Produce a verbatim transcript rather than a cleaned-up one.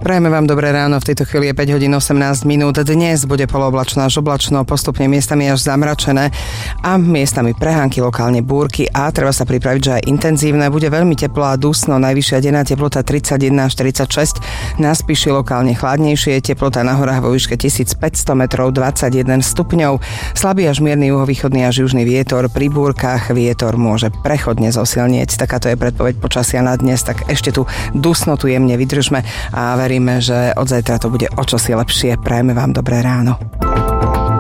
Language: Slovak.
Prajeme vám dobré ráno, v tejto chvíli je päť hodín osemnásť minút. Dnes bude polooblačno až oblačno, postupne miestami až zamračené a miestami prehánky, lokálne búrky a treba sa pripraviť, že aj intenzívne. Bude veľmi teplo a dusno, najvyššia denná teplota tridsaťjeden až štyridsaťšesť, na Spiši lokálne chladnejšie, teplota na horách vo výške tisícpäťsto metrov dvadsaťjeden stupňov, slabý až mierny juhovýchodný až južný vietor, pri búrkach vietor môže prechodne zosilnieť. Takáto je predpoveď počasia na dnes, tak ešte tu dusnotu jemne vydržme a veríme, že od zajtra to bude o čosi lepšie. Prajeme vám dobré ráno.